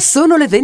Sono le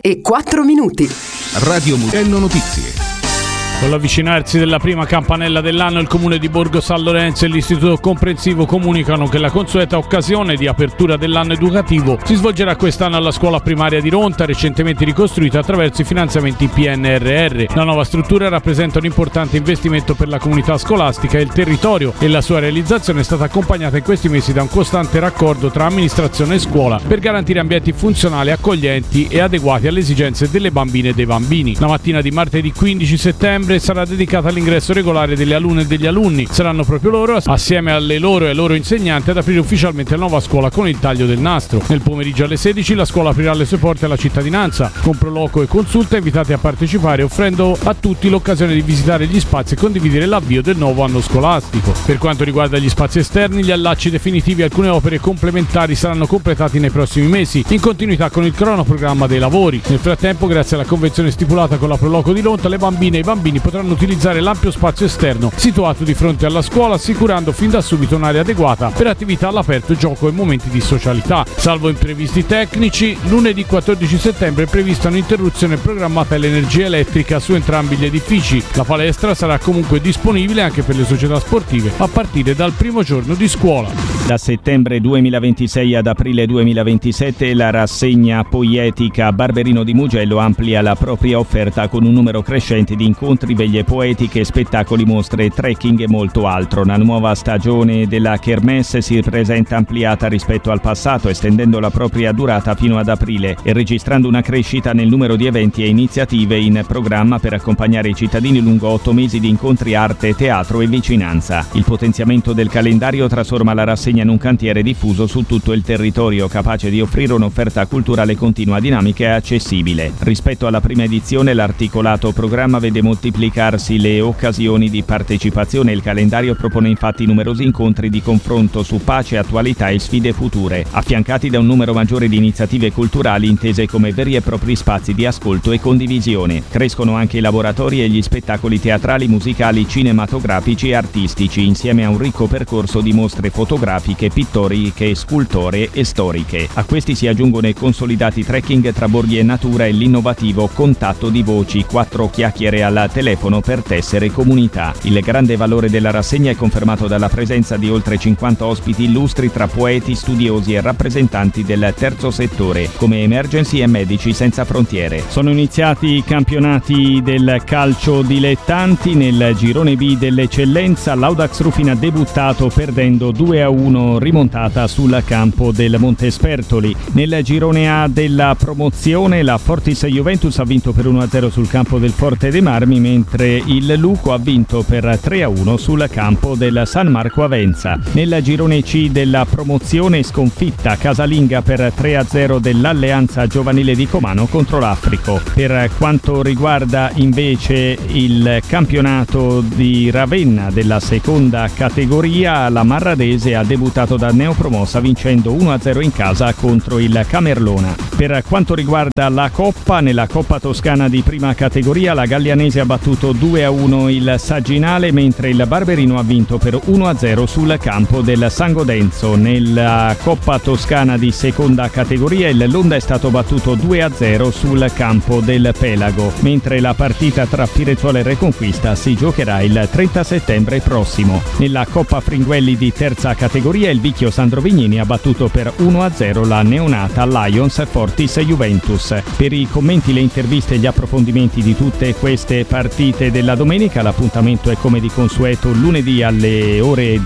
23:04. Radio Mugello Notizie. Con l'avvicinarsi della prima campanella dell'anno, il comune di Borgo San Lorenzo e l'istituto comprensivo comunicano che la consueta occasione di apertura dell'anno educativo si svolgerà quest'anno alla scuola primaria di Ronta, recentemente ricostruita attraverso i finanziamenti PNRR. La nuova struttura rappresenta un importante investimento per la comunità scolastica e il territorio, e la sua realizzazione è stata accompagnata in questi mesi da un costante raccordo tra amministrazione e scuola per garantire ambienti funzionali, accoglienti e adeguati alle esigenze delle bambine e dei bambini. La mattina di martedì 15 settembre sarà dedicata all'ingresso regolare delle alunne e degli alunni. Saranno proprio loro, assieme alle loro e ai loro insegnanti, ad aprire ufficialmente la nuova scuola con il taglio del nastro. Nel pomeriggio alle 16 la scuola aprirà le sue porte alla cittadinanza, con proloquio e consulta, invitati a partecipare, offrendo a tutti l'occasione di visitare gli spazi e condividere l'avvio del nuovo anno scolastico. Per quanto riguarda gli spazi esterni, gli allacci definitivi e alcune opere complementari saranno completati nei prossimi mesi, in continuità con il cronoprogramma dei lavori. Nel frattempo, grazie alla convenzione stipulata con la Proloco di Ronta, le bambine e i bambini potranno utilizzare l'ampio spazio esterno situato di fronte alla scuola, assicurando fin da subito un'area adeguata per attività all'aperto, gioco e momenti di socialità. Salvo imprevisti tecnici, lunedì 14 settembre è prevista un'interruzione programmata all'energia elettrica su entrambi gli edifici. La palestra sarà comunque disponibile anche per le società sportive a partire dal primo giorno di scuola. Da settembre 2026 ad aprile 2027 la rassegna poietica Barberino di Mugello amplia la propria offerta con un numero crescente di incontri, veglie poetiche, spettacoli, mostre, trekking e molto altro. La nuova stagione della Kermesse si presenta ampliata rispetto al passato, estendendo la propria durata fino ad aprile e registrando una crescita nel numero di eventi e iniziative in programma per accompagnare i cittadini lungo 8 mesi di incontri, arte, teatro e vicinanza. Il potenziamento del calendario trasforma la rassegna in un cantiere diffuso su tutto il territorio, capace di offrire un'offerta culturale continua, dinamica e accessibile. Rispetto alla prima edizione, l'articolato programma vede moltiplicarsi le occasioni di partecipazione. Il calendario propone infatti numerosi incontri di confronto su pace, attualità e sfide future, affiancati da un numero maggiore di iniziative culturali intese come veri e propri spazi di ascolto e condivisione. Crescono anche i laboratori e gli spettacoli teatrali, musicali, cinematografici e artistici, insieme a un ricco percorso di mostre fotografiche, pittoriche, scultoree e storiche. A questi si aggiungono i consolidati trekking tra borghi e natura e l'innovativo contatto di voci, 4 chiacchiere al telefono per tessere comunità. Il grande valore della rassegna è confermato dalla presenza di oltre 50 ospiti illustri tra poeti, studiosi e rappresentanti del terzo settore, come Emergency e Medici Senza Frontiere. Sono iniziati i campionati del calcio dilettanti. Nel girone B dell'eccellenza, l'Audax Rufina ha debuttato perdendo 2-1, rimontata sul campo del Montespertoli. Nel girone A della promozione, la Fortis Juventus ha vinto per 1-0 sul campo del Forte dei Marmi, mentre il Luco ha vinto per 3-1 sul campo del San Marco Avenza. Nel girone C della promozione, sconfitta casalinga per 3-0 dell'Alleanza Giovanile di Comano contro l'Africo. Per quanto riguarda invece il campionato di Ravenna della seconda categoria, la Marradese ha debuttato da neopromossa vincendo 1-0 in casa contro il Camerlona. Per quanto riguarda la Coppa, nella Coppa Toscana di prima categoria, la Gallianese ha battuto 2-1 il Sagginale, mentre il Barberino ha vinto per 1-0 sul campo del San Godenzo. Nella Coppa Toscana di seconda categoria, il Londa è stato battuto 2-0 sul campo del Pelago, mentre la partita tra Firenzuola e Reconquista si giocherà il 30 settembre prossimo. Nella Coppa Fringuelli di terza categoria, il Vicchio Sandro Vignini ha battuto per 1-0 la neonata Lions Fortis Juventus. Per i commenti, le interviste e gli approfondimenti di tutte queste partite della domenica, l'appuntamento è come di consueto lunedì alle ore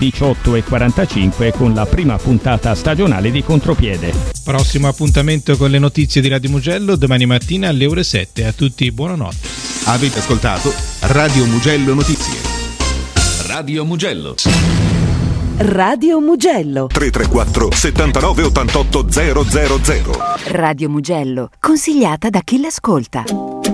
18:45 con la prima puntata stagionale di Contropiede. Prossimo appuntamento con le notizie di Radio Mugello domani mattina alle ore 7. A tutti buonanotte. Avete ascoltato Radio Mugello Notizie. Radio Mugello. Radio Mugello 334 79 88 000. Radio Mugello, consigliata da chi l'ascolta.